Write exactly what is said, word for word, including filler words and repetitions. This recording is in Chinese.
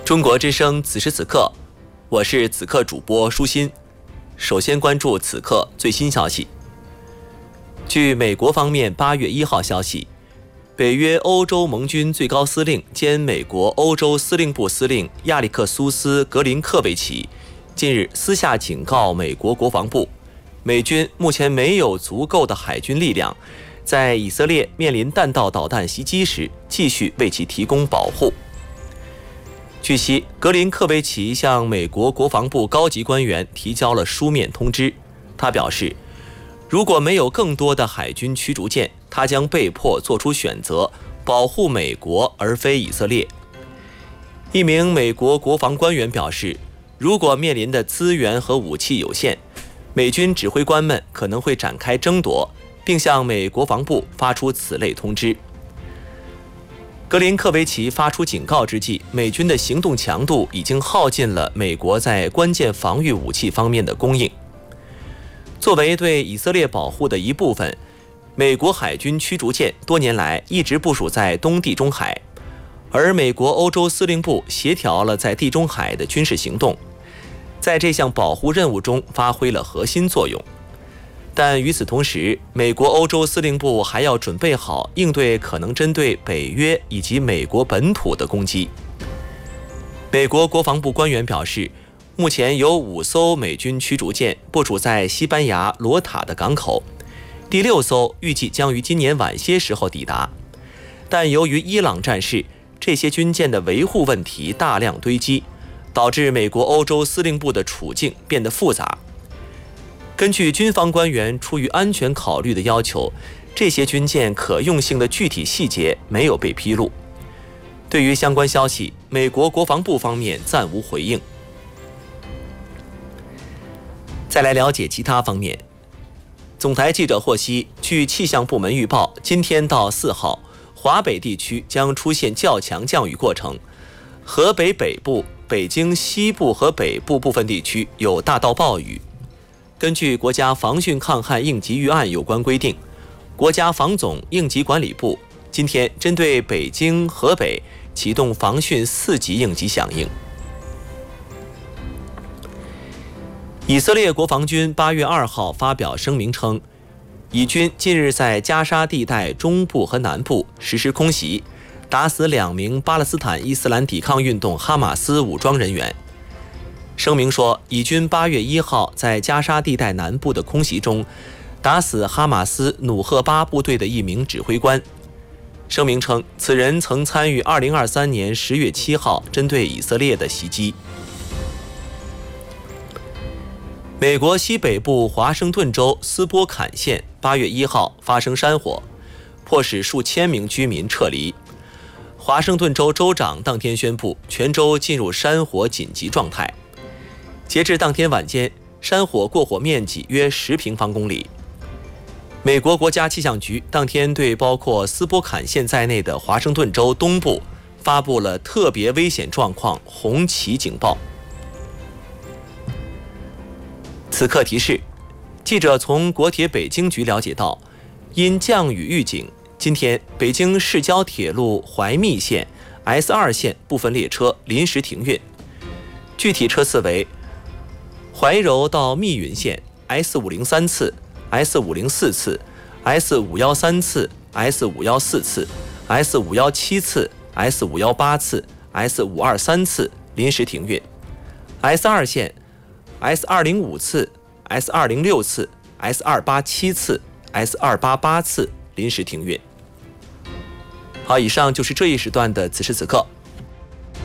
中国之声此时此刻，我是此刻主播舒心。首先关注此刻最新消息。据美国方面八月一号消息，北约欧洲盟军最高司令兼美国欧洲司令部司令亚历克苏斯·格林科维奇近日私下警告美国国防部，美军目前没有足够的海军力量，在以色列面临弹道导弹袭击时继续为其提供保护。据悉，格林科维奇向美国国防部高级官员提交了书面通知。他表示，如果没有更多的海军驱逐舰，他将被迫做出选择，保护美国而非以色列。一名美国国防官员表示，如果面临的资源和武器有限，美军指挥官们可能会展开争夺，并向美国防部发出此类通知。格林科维奇发出警告之际，美军的行动强度已经耗尽了美国在关键防御武器方面的供应。作为对以色列保护的一部分，美国海军驱逐舰多年来一直部署在东地中海，而美国欧洲司令部协调了在地中海的军事行动，在这项保护任务中发挥了核心作用。但与此同时，美国欧洲司令部还要准备好应对可能针对北约以及美国本土的攻击。美国国防部官员表示，目前有五艘美军驱逐舰部署在西班牙罗塔的港口，第六艘预计将于今年晚些时候抵达。但由于伊朗战事，这些军舰的维护问题大量堆积，导致美国欧洲司令部的处境变得复杂。根据军方官员出于安全考虑的要求，这些军舰可用性的具体细节没有被披露。对于相关消息，美国国防部方面暂无回应。再来了解其他方面。总台记者获悉，据气象部门预报，今天到四号，华北地区将出现较强降雨过程，河北北部、北京西部和北部部分地区有大到暴雨。根据国家防汛抗旱应急预案有关规定，国家防总应急管理部今天针对北京、河北启动防汛四级应急响应。以色列国防军八月二号发表声明称，以军近日在加沙地带中部和南部实施空袭，打死两名巴勒斯坦伊斯兰抵抗运动哈马斯武装人员。声明说，以军八月一号在加沙地带南部的空袭中，打死哈马斯努赫巴部队的一名指挥官。声明称，此人曾参与二零二三年十月七号针对以色列的袭击。美国西北部华盛顿州斯波坎县八月一号发生山火，迫使数千名居民撤离。华盛顿州州长当天宣布，全州进入山火紧急状态。截至当天晚间，山火过火面积约十平方公里。美国国家气象局当天对包括斯波坎县在内的华盛顿州东部发布了特别危险状况红旗警报。此刻提示，记者从国铁北京局了解到，因降雨预警，今天北京市郊铁路怀密线 S 二 线部分列车临时停运，具体车次为怀柔到密云线 S 五零三 次、S 五零四 次、S 五一三 次、S 五一四 次、S 五一七 次、S 五一八 次、S 五二三 次临时停运。S 二 线 S 二零五 次、S 二零六 次、S 二八七 次、S 二八八 次临时停运。好，以上就是这一时段的此时此刻。